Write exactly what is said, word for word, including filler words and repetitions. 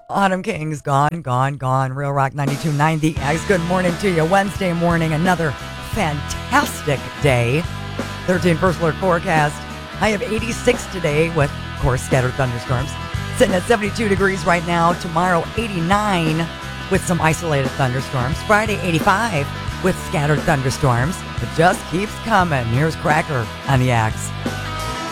Autumn Kings, gone, gone, gone. Real Rock ninety-two point nine, The X. Good morning to you. Wednesday morning, another fantastic day. thirteen first alert forecast. High of eighty-six today with, of course, scattered thunderstorms. Sitting at seventy-two degrees right now. Tomorrow, eighty-nine with some isolated thunderstorms. Friday, eighty-five with scattered thunderstorms. It just keeps coming. Here's Cracker on The X.